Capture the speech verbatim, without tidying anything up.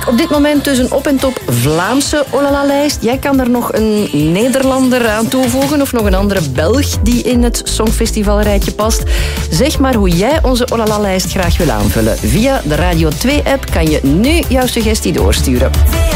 Kijk op dit moment dus een op en top Vlaamse Olala-lijst. Jij kan er nog een Nederlander aan toevoegen of nog een andere Belg die in het Songfestivalrijtje past. Zeg maar hoe jij onze Olala-lijst graag wil aanvullen. Via de Radio twee app kan je nu jouw suggestie doorsturen.